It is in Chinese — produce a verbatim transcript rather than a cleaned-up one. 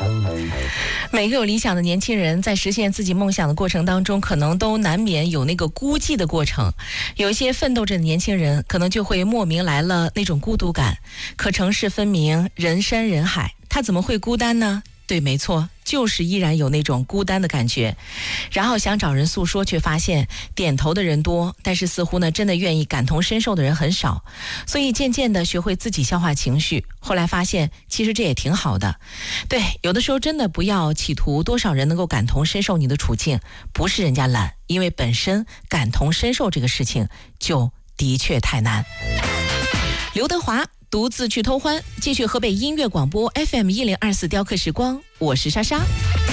每个有理想的年轻人在实现自己梦想的过程当中，可能都难免有那个孤寂的过程。有一些奋斗着的年轻人，可能就会莫名来了那种孤独感。可城市分明，人山人海，他怎么会孤单呢？对，没错，就是依然有那种孤单的感觉。然后想找人诉说，却发现点头的人多，但是似乎呢，真的愿意感同身受的人很少。所以渐渐的学会自己消化情绪，后来发现其实这也挺好的。对，有的时候真的不要企图多少人能够感同身受你的处境，不是人家懒，因为本身感同身受这个事情就的确太难。刘德华独自去偷欢，继续河北音乐广播 F M 一零二四雕刻时光，我是莎莎。